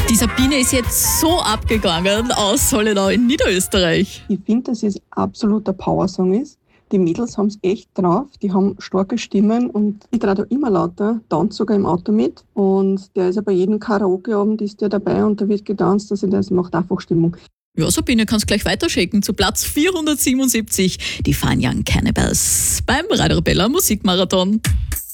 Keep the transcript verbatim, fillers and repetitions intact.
Die Sabine ist jetzt so abgegangen aus Sollenau in Niederösterreich. Ich finde, dass es absoluter Powersong ist. Die Mädels haben es echt drauf, die haben starke Stimmen und ich trage da immer lauter, tanze sogar im Auto mit. Und der ist ja bei jedem Karaoke-Abend ist der dabei und da wird getanzt, also das macht einfach Stimmung. Ja, Sabine, kannst gleich weiterschicken zu Platz vierhundertsiebenundsiebzig. Die Fine Young Cannibals beim Radio Arabella Musikmarathon.